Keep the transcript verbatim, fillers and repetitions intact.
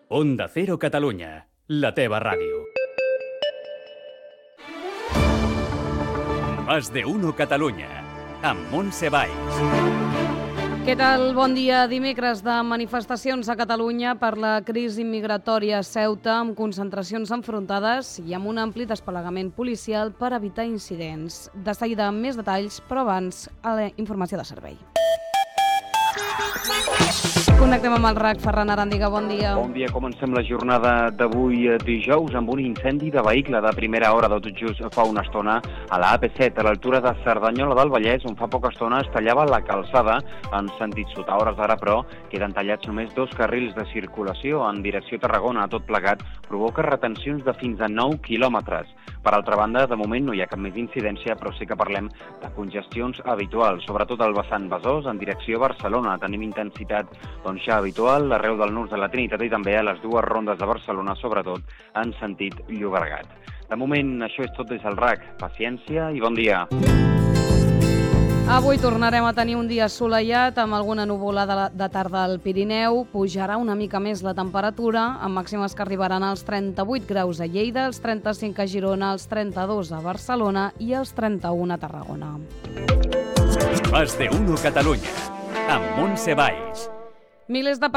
Onda Cero Catalunya, la teva ràdio. Más de uno Catalunya, amb Montse Valls. Què tal? Bon dia. Dimecres de manifestacions a Catalunya per la crisi migratòria a Ceuta, amb concentracions enfrontades i amb un ampli desplegament policial per evitar incidents. De seguida, més detalls, però abans, a la informació de servei. Connectem amb el R A C. Ferran Arandiga, bon dia. Bon dia. Comencem la jornada d'avui dijous amb un incendi de vehicle de primera hora de tot just fa una estona a la A P set, a l'altura de Cerdanyola del Vallès, on fa poca estona es tallava la calçada en sentit sud. A hores d'ara, però, queden tallats només dos carrils de circulació en direcció a Tarragona. Tot plegat provoca retencions de fins a nou quilòmetres. Per altra banda, de moment no hi ha cap més incidència, però sí que parlem de congestions habituals, sobretot al vessant Besòs en direcció a Barcelona. Tenim intensitat doncs, ja habitual arreu del nus de la Trinitat i també a les dues rondes de Barcelona, sobretot en sentit Llobregat. De moment, això és tot des del R A C. Paciència i bon dia. Avui tornarem a tenir un dia assolellat amb alguna nuvolada de tarda al Pirineu. Pujarà una mica més la temperatura, amb màximes que arribaran als trenta-vuit graus a Lleida, als trenta-cinc a Girona, als trenta-dos a Barcelona i als trenta-u a Tarragona. Más de uno Catalunya, amb Montse Valls. Milers de